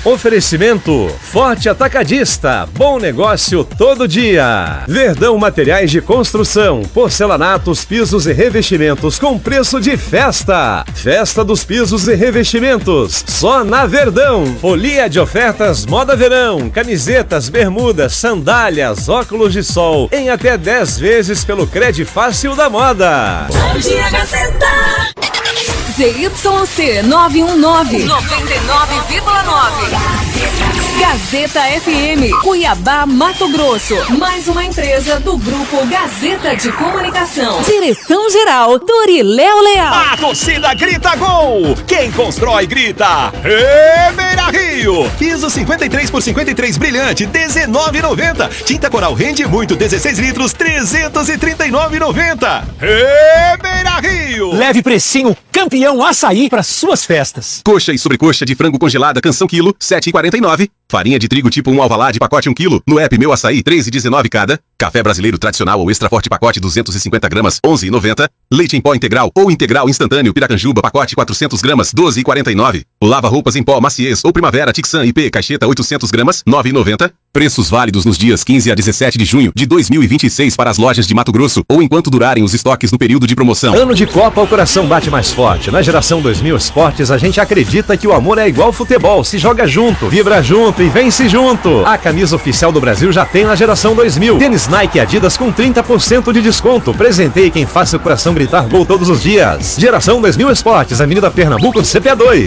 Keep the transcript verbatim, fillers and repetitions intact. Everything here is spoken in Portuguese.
Oferecimento Forte Atacadista, bom negócio todo dia. Verdão Materiais de Construção, porcelanatos, pisos e revestimentos com preço de festa. Festa dos pisos e revestimentos, só na Verdão. Folia de ofertas Moda Verão, camisetas, bermudas, sandálias, óculos de sol, em até dez vezes pelo Cred Fácil da Moda. Bom dia, Gazeta! Z Y C nove um nove, noventa e nove vírgula nove. Gazeta F M, Cuiabá, Mato Grosso. Mais uma empresa do Grupo Gazeta de Comunicação. Direção-geral, Doriléo Leal. A torcida grita gol! Quem constrói grita Beira Rio! Piso cinquenta e três por cinquenta e três brilhante, dezenove reais e noventa centavos. Tinta Coral rende muito, dezesseis litros, trezentos e trinta e nove reais e noventa centavos. Beira Rio! Leve precinho campeão açaí para suas festas. Coxa e sobrecoxa de frango congelada canção quilo, sete reais e quarenta e nove centavos. Farinha de trigo tipo um Alvalade pacote um quilo, no app Meu Açaí, três reais e dezenove centavos cada. Café brasileiro tradicional ou extra forte pacote duzentos e cinquenta gramas, onze reais e noventa centavos. Leite em pó integral ou integral instantâneo Piracanjuba pacote quatrocentas gramas, doze reais e quarenta e nove centavos. Lava roupas em pó Maciez ou Primavera Tixan I P Caixeta oitocentas gramas, nove reais e noventa centavos. Preços válidos nos dias quinze a dezessete de junho de dois mil e vinte e seis para as lojas de Mato Grosso ou enquanto durarem os estoques no período de promoção. Ano de Copa, o coração bate mais forte. Na geração dois mil Esportes, a gente acredita que o amor é igual futebol, se joga junto, vibra junto e vence junto. A camisa oficial do Brasil já tem na geração dois mil. Tênis Nike e Adidas com trinta por cento de desconto. Presenteie quem faça o coração gritar gol todos os dias. Geração dois mil Esportes, Avenida Pernambuco, C P A dois.